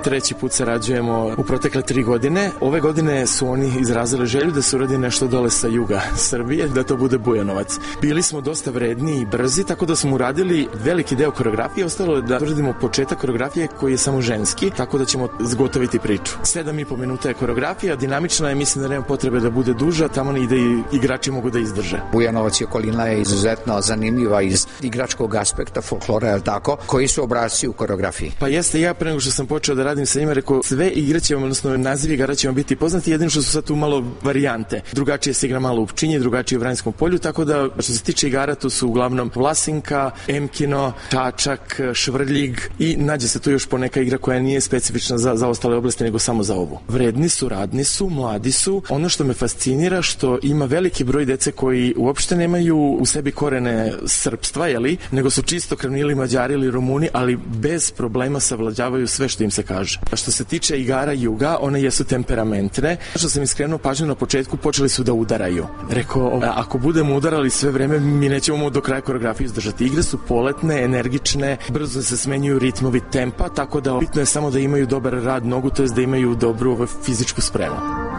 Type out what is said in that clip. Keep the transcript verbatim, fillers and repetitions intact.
treći put sarađujemo u protekle tri godine. Ove godine su oni izrazili želju da se uradi nešto dole sa juga Srbije, da to bude Bujanovac. Bili smo dosta vredni i brzi, tako da smo uradili veliki deo koreografije, ostalo je da uradimo početak koreografije koji je samo ženski, tako da ćemo zgotoviti priču. Sedam i po minuta je koreografija, dinamična je, mislim da nema potrebe da bude duža, tamo i da i igrači mogu da izdrže. Bujanovac i okolina je izuzetno zanimljiva iz igračkog aspekta folklora, je li tako? Koji su obrasci u koreografiji? Pa jeste, ja pre nego što sam počeo da radim sa njima, rekao, sve igraće, odnosno nazivi igara će vam biti poznati, jedino što su sad tu malo varijante. Drugačije se igra malo u Pčinji, drugačije u Vranjskom polju, tako da što se tiče igara, tu su uglavnom Vlasinka, Emkino, Čačak, Švrljig i nađe se tu još poneka igra koja nije specifična za, za ostale oblasti, nego samo za ovu. Vredni su, radni su, mladi su. Ono što me fascinira, što ima veliki broj dece koji uopšte nemaju u sebi korene srpstva, jeli, nego su čistokrvni ili Mađari ili Rumuni, ali bez problema savlađavaju sve što im se kaže. A što se tiče igara juga, one jesu temperamentne. Što sam iskrenuo pažnju na početku, počeli su da udaraju. Rekao, ako budemo udarali sve vreme, mi nećemo do kraja koreografiju izdržati. Igre su poletne, energične, brzo se smenjuju ritmovi tempa, tako da bitno je samo da imaju dobar rad nogu, to jest da imaju dobru fizičku spremu.